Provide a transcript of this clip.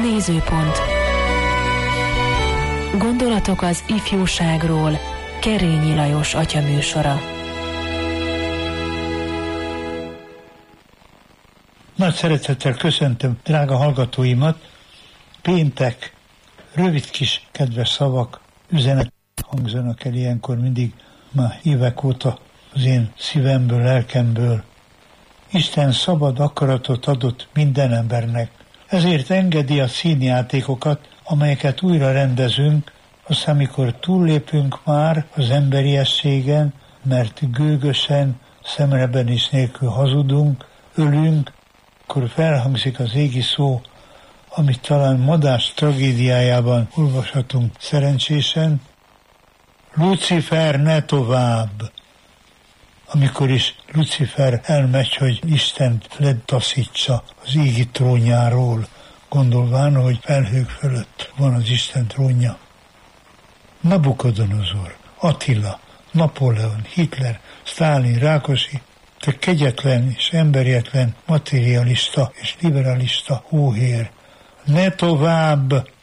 Nézőpont. Gondolatok az ifjúságról. Kerényi Lajos atyaműsora. Nagy szeretettel köszöntöm drága hallgatóimat. Péntek, rövid kis kedves szavak, üzenet hangzanak el ilyenkor mindig már évek óta az én szívemből, lelkemből. Isten szabad akaratot adott minden embernek, ezért engedi a színjátékokat, amelyeket újra rendezünk, aztán amikor túllépünk már az emberiességen, mert gőgösen, szemrebenés nélkül hazudunk, ölünk, akkor felhangzik az égi szó, amit talán Madás tragédiájában olvashatunk szerencsésen: Lucifer, ne tovább! Amikor is Lucifer elmegy, hogy Istent letaszítsa az égi trónjáról, gondolván, hogy felhők fölött van az Isten trónja. Nabukodonozor, Attila, Napóleon, Hitler, Sztálin, Rákosi, te kegyetlen és emberietlen materialista és liberalista hóhér, ne tovább!